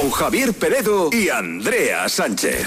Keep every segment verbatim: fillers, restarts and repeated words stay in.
con Javier Penedo y Andrea Sánchez.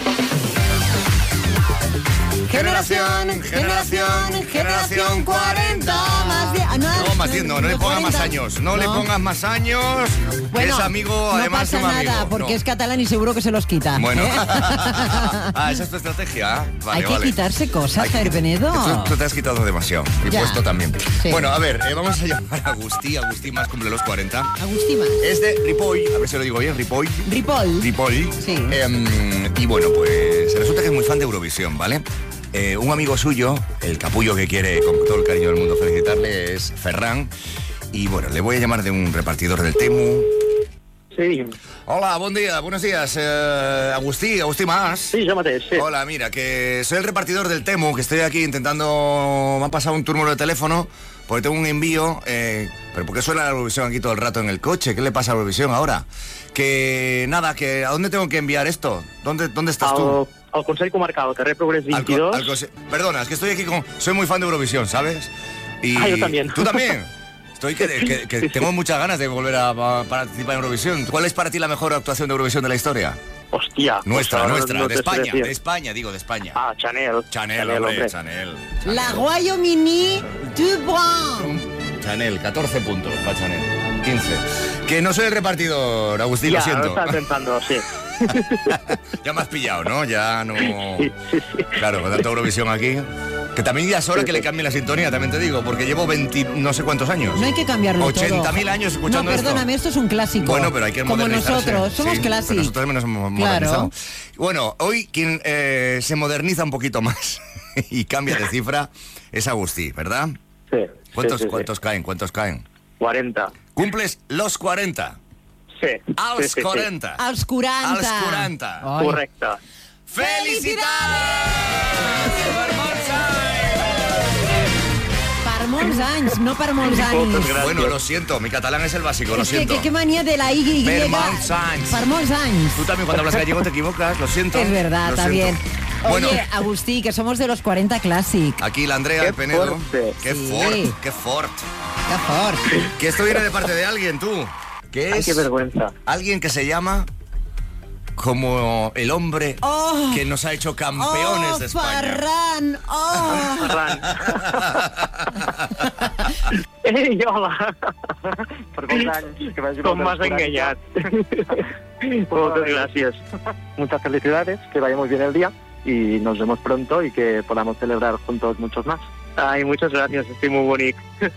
Generación, generación, generación cuarenta. Más diez. No, no, más diez, no, no le pongas más años. No, no le pongas más años. Bueno, es amigo, además no pasa de un amigo. nada, porque no. es catalán y seguro que se los quita. Bueno. ¿eh? Ah, esa es tu estrategia. Vale, Hay que vale. quitarse cosas, Javier Penedo. Tú, tú te has quitado demasiado. Y ya. puesto también. Sí. Bueno, a ver, eh, vamos a llamar a Agustí. Agustí más cumple los cuarenta. Agustí más. Es de Ripoll. A ver si lo digo bien. Ripoll. Ripoll. Ripoll. Sí. Eh, y bueno, pues resulta que es muy fan de Eurovisión, ¿vale? Eh, un amigo suyo, el capullo que quiere con todo el cariño del mundo felicitarle, es Ferran. Y bueno, le voy a llamar de un repartidor del Temu. Sí. Hola, buen día, buenos días. Eh, Agustí, Agustí más. Sí, llámate, sí. Hola, mira, que soy el repartidor del Temu, que estoy aquí intentando... Me han pasado un turno de teléfono porque tengo un envío... Eh, pero ¿por qué suena la Eurovisión aquí todo el rato en el coche? ¿Qué le pasa a Eurovisión ahora? Que nada, que ¿a dónde tengo que enviar esto? ¿Dónde, dónde estás al, tú? Al Consell Comarcal, carrer Progrés Al, veintidós. al conse- Perdona, es que estoy aquí con... Soy muy fan de Eurovisión, ¿sabes? Y Ah, yo también. ¿Tú también? Estoy que, que, que tengo muchas ganas de volver a, a participar en Eurovisión. ¿Cuál es para ti la mejor actuación de Eurovisión de la historia? Hostia. Nuestra, pues nuestra, no de te sé España, decir. de España, digo, de España. Ah, Chanel. Chanel, hombre, hombre. Chanel. La Royaume-Uni du Bon. Chanel, catorce puntos para Chanel. quince. Que no soy el repartidor, Agustín, Ya, lo siento. lo estaba pensando, sí. Ya me has pillado, ¿no? Ya no... Sí, sí, sí. Claro, con tanta Eurovisión aquí. Que también ya es hora que le cambie la sintonía, también te digo, porque llevo veinte no sé cuántos años. No hay que cambiarlo todo. ochenta mil años escuchando no, esto. perdóname, esto es un clásico. Bueno, pero hay que Como modernizarse. nosotros, somos Sí, clásicos. pero nosotros también nos hemos modernizado. Bueno, hoy quien eh, se moderniza un poquito más y cambia de cifra es Agustí, ¿verdad? Sí. ¿Cuántos, sí, sí, ¿cuántos sí. caen? ¿Cuántos caen? cuarenta. ¿Cumples los cuarenta? Sí. Als sí, sí, sí. cuarenta. Als quaranta. Als quaranta. Ai. Correcte. ¡Felicidades! Per molts anys, no per molts anys. Moltes gràcies. Bueno, lo siento, mi catalán es el básico, lo Es que, siento. que, que manía de la Y. Per molts anys. Per molts anys. Tú también cuando hablas gallego te equivocas, lo siento. Es verdad, lo está siento. bien. Bueno, Oye, Agustí, que somos de los cuarenta Classic. aquí la Andrea Qué de Penedo. fuerte. Qué Sí. fort, qué fort. Qué fort. Que esto viene de parte de alguien, tú. Que Ay, es qué vergüenza. alguien que se llama como el hombre Oh. que nos ha hecho campeones oh, de España. Ferran, oh. Ferran. Ei, hola. Per molts anys. Que vagi Com molt m'has ben enganyat. Muchas gracias. Muchas felicidades, que vaya muy bien el día y nos vemos pronto y que podamos celebrar juntos muchos más. Ai, muchas gracias, estic molt bonic.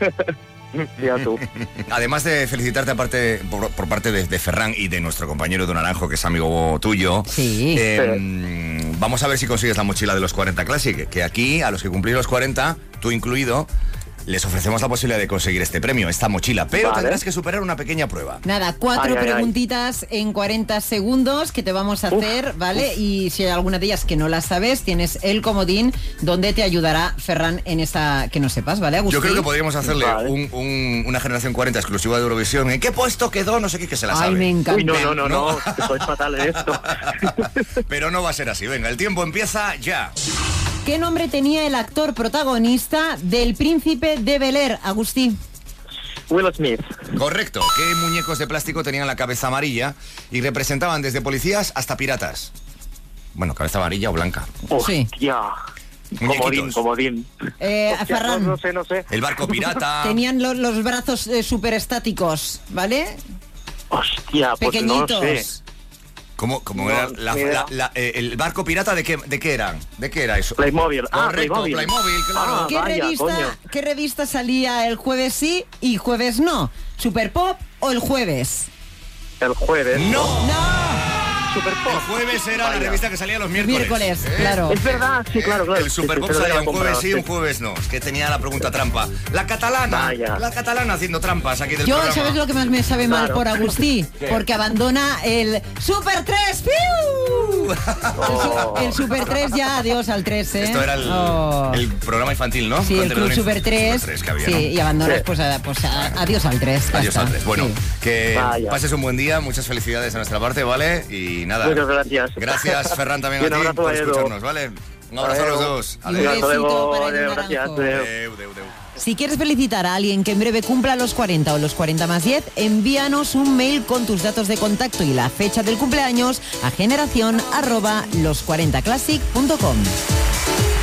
Y a tú. Además de felicitarte aparte por, por parte de, de Ferran y de nuestro compañero Don Naranjo, que es amigo tuyo, Sí. eh, vamos a ver si consigues la mochila de los cuarenta Classic, que aquí, a los que cumplís los cuarenta, tú incluido, les ofrecemos la posibilidad de conseguir este premio, esta mochila, pero Vale. tendrás que superar una pequeña prueba. Nada, cuatro Ay, ay, ay. preguntitas en cuarenta segundos que te vamos a hacer, ¿vale? Y si hay alguna de ellas que no las sabes, tienes el comodín donde te ayudará Ferran en esa que no sepas, ¿vale, Agustín? Yo creo que podríamos hacerle Vale. un- un- una generación cuarenta exclusiva de Eurovisión. ¿En qué puesto quedó? No sé qué, que se la sabe. Ay, me encanta. Uy, no, no, no, No. no, que soy fatal en esto. Pero no va a ser así. Venga, el tiempo empieza ya. ¿Qué nombre tenía el actor protagonista del Príncipe de Bel-Air, Agustín? Will Smith. Correcto. ¿Qué muñecos de plástico tenían la cabeza amarilla y representaban desde policías hasta piratas? Bueno, cabeza amarilla o blanca. Sí. Hostia. Comodín, Muñequitos. comodín. Eh, Hostia, Ferran, No, no sé, no sé. El barco pirata. tenían lo- los brazos eh, súper estáticos, ¿vale? Hostia, pues no Pequeñitos. sé. ¿Cómo, cómo No, era la- ni idea. la- la- eh, el barco pirata de qué, de qué eran? ¿De qué era eso? Playmobil. Ah, Correcto, Playmobil. Playmobil, claro. Ah, ¿Qué, vaya, revista, coño. ¿Qué revista salía el jueves sí y jueves no? ¿Super Pop o el jueves? El jueves. ¡No! ¡No! Super Pop. El jueves era la Vaya. revista que salía los miércoles. Miércoles, ¿eh? claro. Es verdad, sí, claro, claro. El Super Sí, Pop sí, se lo salía había un jueves comprado, sí, sí. un jueves no. Es que tenía la pregunta trampa. La catalana, Vaya. la catalana haciendo trampas aquí del Yo, programa. ¿sabes lo que más me sabe mal Claro. por Agustí? ¿Qué? Porque abandona el Super tres. ¡Piu! El, Oh. su- el Super tres ya, adiós al tres, ¿eh? Esto era el, Oh. el programa infantil, ¿no? Sí, el Club Contemporáneo. Super tres. Super tres que había, sí, ¿no? y abandonas Sí. pues, a- pues a- adiós al tres. ya Adiós está. al tres. Bueno, Sí. que Vaya. pases un buen día, muchas felicidades a nuestra parte, ¿vale? Y nada. Muchas gracias. Gracias, Ferran, también Y a un ti abrazo por a Edu. escucharnos, ¿vale? Un abrazo a los dos. Un Adiós, besito luego, para el adeu, naranjo. gracias, adeu. Adeu, adeu, adeu. Si quieres felicitar a alguien que en breve cumpla los cuarenta o los cuarenta más diez, envíanos un mail con tus datos de contacto y la fecha del cumpleaños a generación arroba los cuarenta classic punto com.